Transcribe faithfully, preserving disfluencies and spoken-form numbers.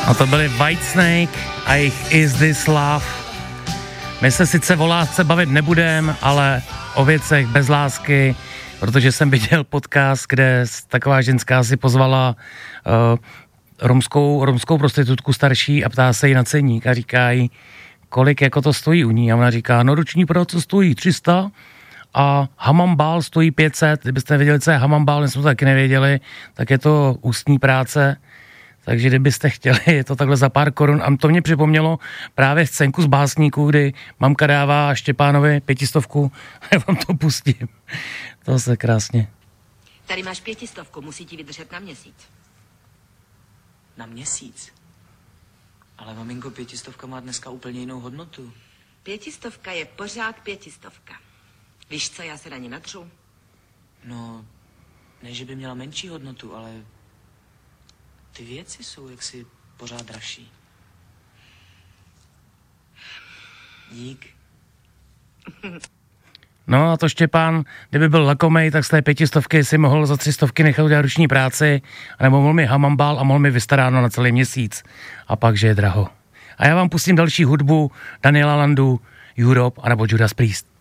A to byli Whitesnake a jejich Is This Love. My se sice o lásce bavit nebudem, ale o věcech bez lásky, protože jsem viděl podcast, kde taková ženská si pozvala uh, romskou, romskou prostitutku starší a ptá se jí na ceník a říká jí, kolik jako to stojí u ní. A ona říká, no ruční práce stojí tři sta a hamambál stojí pět set. Kdybyste nevěděli, co je hamambál, my jsme to taky nevěděli, tak je to ústní práce. Takže kdybyste chtěli, je to takhle za pár korun. A to mě připomnělo právě scénku z Básníků, kdy mamka dává Štěpánovi pětistovku a já vám to pustím. To se krásně. Tady máš pětistovku, musí ti vydržet na měsíc. Na měsíc? Ale maminko, pětistovka má dneska úplně jinou hodnotu. Pětistovka je pořád pětistovka. Víš co, já se na ní natřu? No, ne, že by měla menší hodnotu, ale ty věci jsou jaksi pořád dražší. Dík. No a to Štěpán, kdyby byl lakomej, tak z té pětistovky si mohl za tři stovky nechat udělat ruční práci, anebo mohl mi hamambál a mohl mi vystaráno na celý měsíc. A pak, že je draho. A já vám pustím další hudbu Daniela Landu, Europe, anebo Judas Priest.